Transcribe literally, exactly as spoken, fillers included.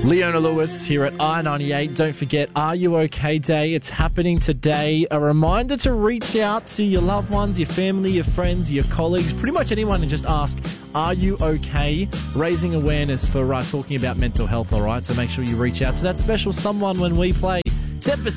Leona Lewis here at I ninety-eight. Don't forget, Are You OK Day? It's happening today. A reminder to reach out to your loved ones, your family, your friends, your colleagues, pretty much anyone, and just ask, are you okay? Raising awareness for uh, talking about mental health, all right? So make sure you reach out to that special someone when we play. ten percent